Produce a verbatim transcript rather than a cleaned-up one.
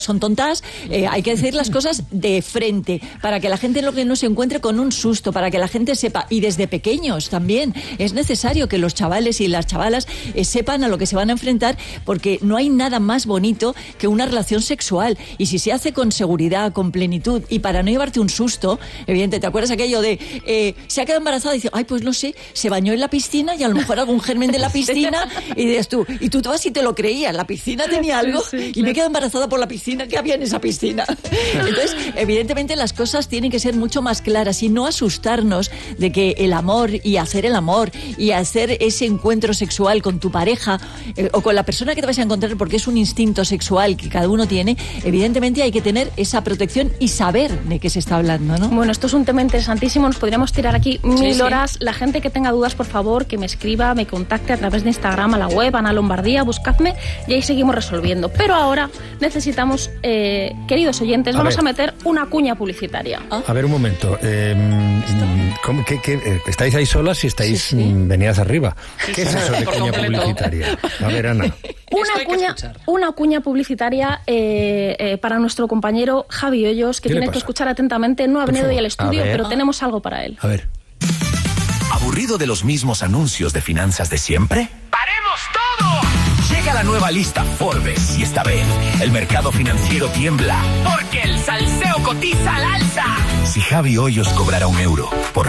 son tontas, eh, hay que decir las cosas de frente, para que la gente lo que no se encuentre con un susto, para que la gente sepa, y desde pequeños también, es necesario que los chavales y las chavalas eh, sepan a lo que se van a enfrentar, porque no hay nada más bonito que una relación sexual, y si se hace con seguridad, con plenitud, y para no llevarte un susto, evidente, ¿te acuerdas aquello de, eh, se ha quedado embarazada y dice, ay, pues no sé, se bañó en la piscina y a lo mejor algún germen de la piscina, y dices tú, y tú te vas y te lo creías, la piscina tenía algo, sí, sí, y claro. me quedo embarazada por la piscina, que había en esa piscina. Entonces, evidentemente las cosas tienen que ser mucho más claras y no asustarnos de que el amor y hacer el amor y hacer ese encuentro sexual con tu pareja eh, o con la persona que te vas a encontrar, porque es un instinto sexual que cada uno tiene, evidentemente hay que tener esa protección y saber de qué se está hablando, ¿no? Bueno, esto es un tema interesantísimo, nos podríamos tirar aquí mil sí, sí. horas. La gente que tenga dudas, por favor, que me escriba, me contacte a través de Instagram, a la web, Ana Lombardía, buscadme y ahí seguimos resolviendo. Pero ahora necesitamos Eh, queridos oyentes, a vamos ver. a meter una cuña publicitaria. ¿Ah? A ver, un momento. Eh, ¿cómo, qué, qué, ¿Estáis ahí solas y estáis sí, sí. venidas arriba? Sí, ¿Qué sí, es eso de cuña completo. publicitaria? A ver, Ana. Una cuña, una cuña publicitaria eh, eh, para nuestro compañero Javi Hoyos, que tiene que escuchar atentamente. No ha venido hoy al estudio, pero tenemos algo para él. A ver. ¿Aburrido de los mismos anuncios de finanzas de siempre? ¡Paremos todo! Llega la nueva lista Forbes y esta vez el mercado financiero tiembla porque el salseo cotiza al alza. Si Javi Hoyos cobrara un euro por